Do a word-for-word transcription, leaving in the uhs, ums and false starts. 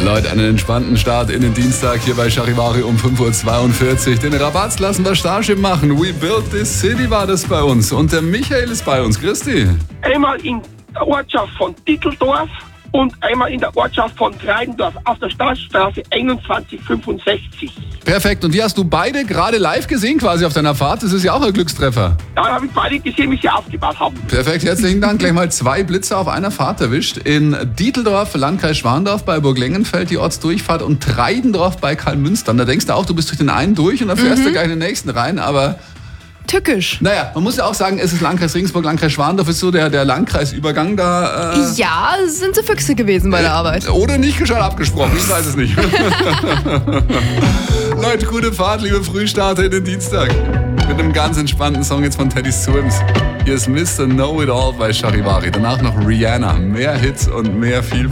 Leute, einen entspannten Start in den Dienstag hier bei Charivari um fünf Uhr zweiundvierzig. Den Rabatz lassen wir Starship machen. We Built This City war das bei uns. Und der Michael ist bei uns. Christi. Einmal in der Ortschaft von Ditteldorf und einmal in der Ortschaft von Kreidendorf auf der Stadtstraße einundzwanzig fünfundsechzig. Perfekt. Und wie hast du beide gerade live gesehen quasi auf deiner Fahrt? Das ist ja auch ein Glückstreffer. Da habe ich beide gesehen, wie sie aufgebaut haben. Perfekt, herzlichen Dank. Gleich mal zwei Blitze auf einer Fahrt erwischt. In Ditteldorf, Landkreis Schwandorf bei Burglengenfeld die Ortsdurchfahrt und Treidendorf bei Karlmünster. Da denkst du auch, du bist durch den einen durch und dann fährst mhm. du gleich in den nächsten rein, aber... Tückisch. Naja, man muss ja auch sagen, es ist Landkreis Regensburg, Landkreis Schwandorf ist so der, der Landkreisübergang da. Äh, ja, sind sie Füchse gewesen bei der Arbeit. Oder nicht gescheit abgesprochen, ich weiß es nicht. Leute, gute Fahrt, liebe Frühstarter in den Dienstag. Mit einem ganz entspannten Song jetzt von Teddy Swims. Hier ist Mister Know It All bei Charivari. Danach noch Rihanna. Mehr Hits und mehr viel